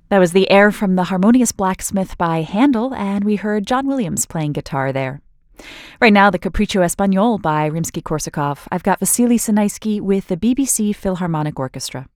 That was the air from The Harmonious Blacksmith by Handel, and we heard John Williams playing guitar there. Right now, the Capriccio Espagnol by Rimsky-Korsakov. I've got Vasily Sinaisky with the BBC Philharmonic Orchestra.